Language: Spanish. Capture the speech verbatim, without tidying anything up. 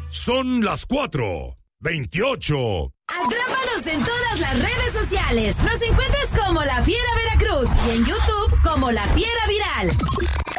Son las cuatro veintiocho. Atrápanos en todas las redes sociales. Nos encuentras como La Fiera Veracruz y en YouTube como La Fiera Viral.